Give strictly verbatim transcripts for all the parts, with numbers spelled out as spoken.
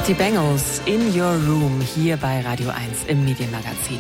Die Bangles in Your Room hier bei Radio eins im Medienmagazin.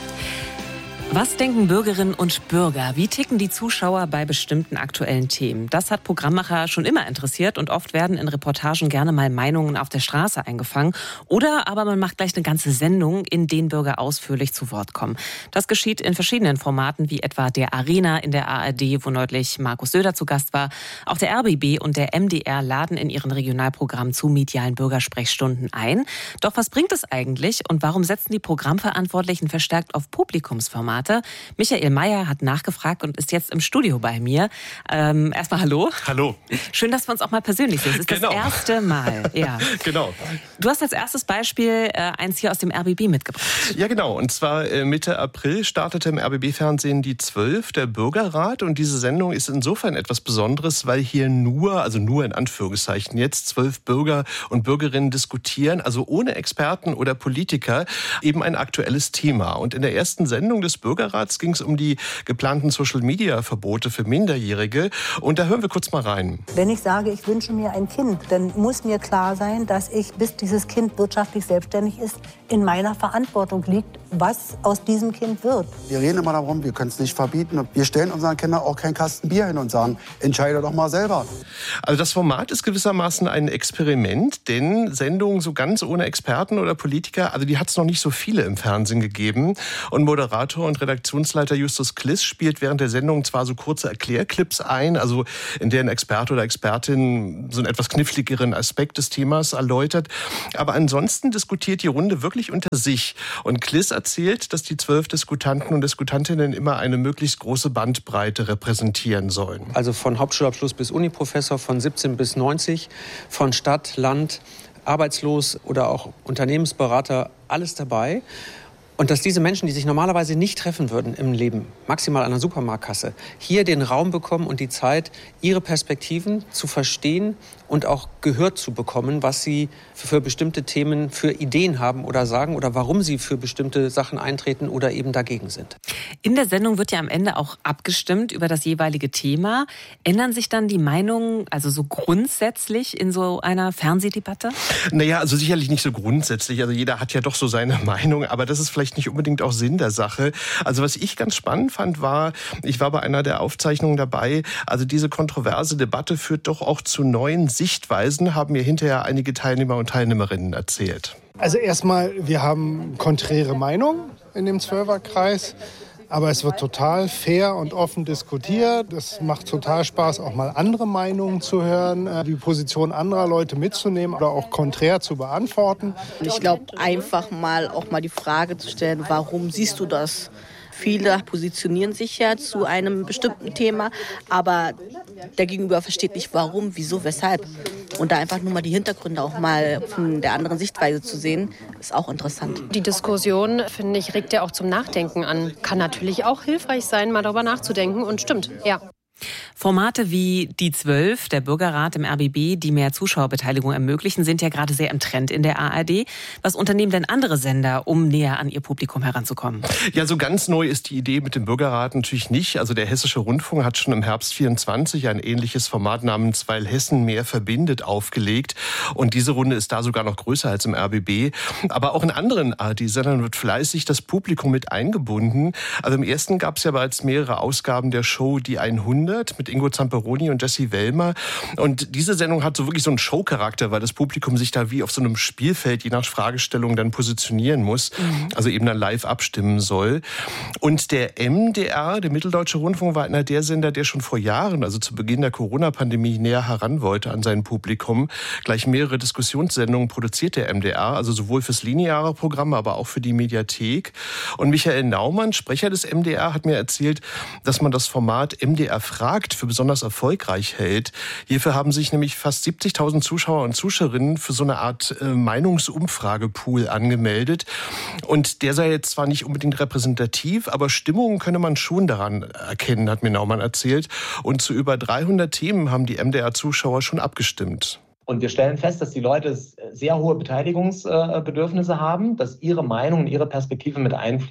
Was denken Bürgerinnen und Bürger? Wie ticken die Zuschauer bei bestimmten aktuellen Themen? Das hat Programmmacher schon immer interessiert und oft werden in Reportagen gerne mal Meinungen auf der Straße eingefangen. Oder aber man macht gleich eine ganze Sendung, in denen Bürger ausführlich zu Wort kommen. Das geschieht in verschiedenen Formaten, wie etwa der Arena in der A R D, wo neulich Markus Söder zu Gast war. Auch der R B B und der M D R laden in ihren Regionalprogrammen zu medialen Bürgersprechstunden ein. Doch was bringt es eigentlich und warum setzen die Programmverantwortlichen verstärkt auf Publikumsformate? Michael Mayer hat nachgefragt und ist jetzt im Studio bei mir. Ähm, erstmal hallo. Hallo. Schön, dass wir uns auch mal persönlich sehen. Es ist genau. Das erste Mal. Ja. Genau. Du hast als erstes Beispiel äh, eins hier aus dem R B B mitgebracht. Ja, genau. Und zwar äh, Mitte April startete im R B B-Fernsehen die zwölf, der Bürgerrat. Und diese Sendung ist insofern etwas Besonderes, weil hier nur, also nur in Anführungszeichen jetzt, zwölf Bürger und Bürgerinnen diskutieren, also ohne Experten oder Politiker, eben ein aktuelles Thema. Und in der ersten Sendung des Bürgerrats ging es um die geplanten Social-Media-Verbote für Minderjährige. Und da hören wir kurz mal rein. Wenn ich sage, ich wünsche mir ein Kind, dann muss mir klar sein, dass ich, bis dieses Kind wirtschaftlich selbstständig ist, in meiner Verantwortung liegt, was aus diesem Kind wird. Wir reden immer darum, wir können es nicht verbieten. Wir stellen unseren Kindern auch keinen Kasten Bier hin und sagen, entscheide doch mal selber. Also das Format ist gewissermaßen ein Experiment, denn Sendungen so ganz ohne Experten oder Politiker, also die hat es noch nicht so viele im Fernsehen gegeben. Und Moderator und Redaktionsleiter Justus Kliss spielt während der Sendung zwar so kurze Erklärclips ein, also in deren Experte oder Expertin so einen etwas kniffligeren Aspekt des Themas erläutert, aber ansonsten diskutiert die Runde wirklich unter sich. Und Kliss erzählt, dass die zwölf Diskutanten und Diskutantinnen immer eine möglichst große Bandbreite repräsentieren sollen. Also von Hauptschulabschluss bis Uniprofessor, von siebzehn bis neunzig, von Stadt, Land, arbeitslos oder auch Unternehmensberater, alles dabei. Und dass diese Menschen, die sich normalerweise nicht treffen würden im Leben, maximal an der Supermarktkasse, hier den Raum bekommen und die Zeit, ihre Perspektiven zu verstehen und auch gehört zu bekommen, was sie für bestimmte Themen für Ideen haben oder sagen oder warum sie für bestimmte Sachen eintreten oder eben dagegen sind. In der Sendung wird ja am Ende auch abgestimmt über das jeweilige Thema. Ändern sich dann die Meinungen, also so grundsätzlich in so einer Fernsehdebatte? Naja, also sicherlich nicht so grundsätzlich. Also jeder hat ja doch so seine Meinung, aber das ist vielleicht nicht unbedingt auch Sinn der Sache. Also was ich ganz spannend fand, war, ich war bei einer der Aufzeichnungen dabei, also diese kontroverse Debatte führt doch auch zu neuen Sichtweisen, haben mir hinterher einige Teilnehmer und Teilnehmerinnen erzählt. Also erstmal, wir haben konträre Meinungen in dem Zwölferkreis, aber es wird total fair und offen diskutiert. Es macht total Spaß, auch mal andere Meinungen zu hören, die Position anderer Leute mitzunehmen oder auch konträr zu beantworten. Ich glaube, einfach mal auch mal die Frage zu stellen, warum siehst du das? Viele positionieren sich ja zu einem bestimmten Thema, aber der Gegenüber versteht nicht warum, wieso, weshalb. Und da einfach nur mal die Hintergründe auch mal von der anderen Sichtweise zu sehen, ist auch interessant. Die Diskussion, finde ich, regt ja auch zum Nachdenken an. Kann natürlich auch hilfreich sein, mal darüber nachzudenken und stimmt, ja. Formate wie die zwölf, der Bürgerrat im R B B, die mehr Zuschauerbeteiligung ermöglichen, sind ja gerade sehr im Trend in der A R D. Was unternehmen denn andere Sender, um näher an ihr Publikum heranzukommen? Ja, so ganz neu ist die Idee mit dem Bürgerrat natürlich nicht. Also der Hessische Rundfunk hat schon im Herbst vierundzwanzig ein ähnliches Format namens Weil Hessen mehr verbindet aufgelegt. Und diese Runde ist da sogar noch größer als im R B B. Aber auch in anderen A R D-Sendern wird fleißig das Publikum mit eingebunden. Also im ersten gab es ja bereits mehrere Ausgaben der Show Die hundert mit Ingo Zamperoni und Jessie Wellmer. Und diese Sendung hat so wirklich so einen Showcharakter, weil das Publikum sich da wie auf so einem Spielfeld je nach Fragestellung dann positionieren muss, mhm. also eben dann live abstimmen soll. Und der M D R, der Mitteldeutsche Rundfunk, war einer der Sender, der schon vor Jahren, also zu Beginn der Corona-Pandemie, näher heran wollte an sein Publikum. Gleich mehrere Diskussionssendungen produziert der M D R, also sowohl fürs lineare Programm, aber auch für die Mediathek. Und Michael Naumann, Sprecher des M D R, hat mir erzählt, dass man das Format M D R fragt für besonders erfolgreich hält. Hierfür haben sich nämlich fast siebzigtausend Zuschauer und Zuschauerinnen für so eine Art äh, Meinungsumfragepool angemeldet. Und der sei jetzt zwar nicht unbedingt repräsentativ, aber Stimmungen könne man schon daran erkennen, hat mir Naumann erzählt. Und zu über dreihundert Themen haben die M D R-Zuschauer schon abgestimmt. Und wir stellen fest, dass die Leute sehr hohe Beteiligungsbedürfnisse haben, dass ihre Meinung und ihre Perspektive mit einfließen.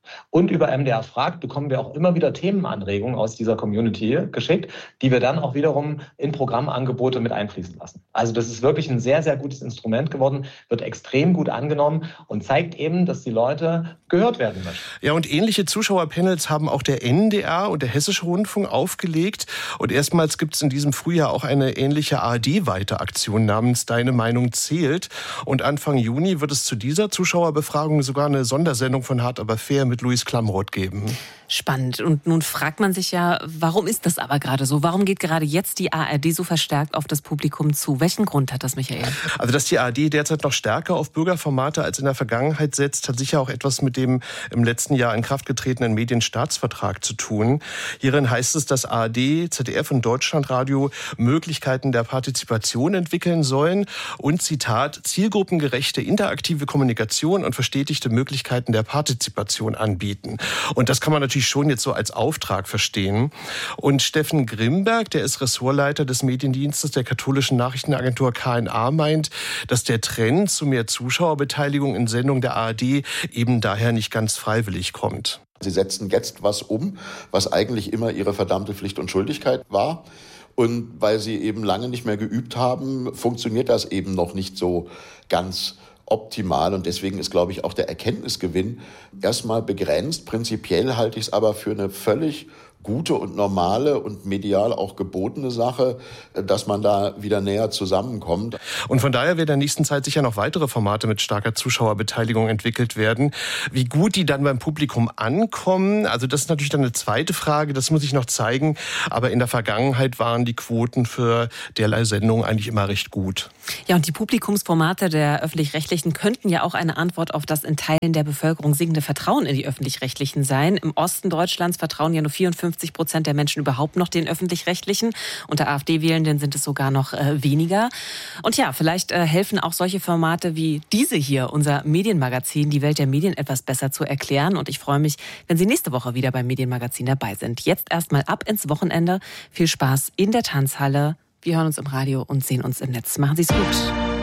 Und über M D R Fragt bekommen wir auch immer wieder Themenanregungen aus dieser Community geschickt, die wir dann auch wiederum in Programmangebote mit einfließen lassen. Also das ist wirklich ein sehr, sehr gutes Instrument geworden, wird extrem gut angenommen und zeigt eben, dass die Leute gehört werden möchten. Ja, und ähnliche Zuschauerpanels haben auch der N D R und der Hessische Rundfunk aufgelegt. Und erstmals gibt es in diesem Frühjahr auch eine ähnliche A R D-Weiteraktion namens Deine Meinung zählt. Und Anfang Juni wird es zu dieser Zuschauerbefragung sogar eine Sondersendung von Hart aber fair mit Luis Klamroth geben. Spannend. Und nun fragt man sich ja, warum ist das aber gerade so? Warum geht gerade jetzt die A R D so verstärkt auf das Publikum zu? Welchen Grund hat das, Michael? Also, dass die A R D derzeit noch stärker auf Bürgerformate als in der Vergangenheit setzt, hat sicher auch etwas mit dem im letzten Jahr in Kraft getretenen Medienstaatsvertrag zu tun. Hierin heißt es, dass A R D, Z D F und Deutschlandradio Möglichkeiten der Partizipation entwickeln sollen und, Zitat, zielgruppengerechte interaktive Kommunikation und verstetigte Möglichkeiten der Partizipation anbieten. Und das kann man natürlich schon jetzt so als Auftrag verstehen. Und Steffen Grimberg, der ist Ressortleiter des Mediendienstes der katholischen Nachrichtenagentur K N A, meint, dass der Trend zu mehr Zuschauerbeteiligung in Sendungen der A R D eben daher nicht ganz freiwillig kommt. Sie setzen jetzt was um, was eigentlich immer ihre verdammte Pflicht und Schuldigkeit war. Und weil sie eben lange nicht mehr geübt haben, funktioniert das eben noch nicht so ganz optimal. Und deswegen ist, glaube ich, auch der Erkenntnisgewinn erstmal begrenzt. Prinzipiell halte ich es aber für eine völlig gute und normale und medial auch gebotene Sache, dass man da wieder näher zusammenkommt. Und von daher werden in der nächsten Zeit sicher noch weitere Formate mit starker Zuschauerbeteiligung entwickelt werden. Wie gut die dann beim Publikum ankommen, also das ist natürlich dann eine zweite Frage, das muss ich noch zeigen. Aber in der Vergangenheit waren die Quoten für derlei Sendungen eigentlich immer recht gut. Ja, und die Publikumsformate der Öffentlich-Rechtlichen könnten ja auch eine Antwort auf das in Teilen der Bevölkerung sinkende Vertrauen in die Öffentlich-Rechtlichen sein. Im Osten Deutschlands vertrauen ja nur vierundfünfzig Prozent der Menschen überhaupt noch den Öffentlich-Rechtlichen. Unter AfD-Wählenden sind es sogar noch äh, weniger. Und ja, vielleicht äh, helfen auch solche Formate wie diese hier, unser Medienmagazin, die Welt der Medien etwas besser zu erklären. Und ich freue mich, wenn Sie nächste Woche wieder beim Medienmagazin dabei sind. Jetzt erstmal ab ins Wochenende. Viel Spaß in der Tanzhalle. Wir hören uns im Radio und sehen uns im Netz. Machen Sie es gut.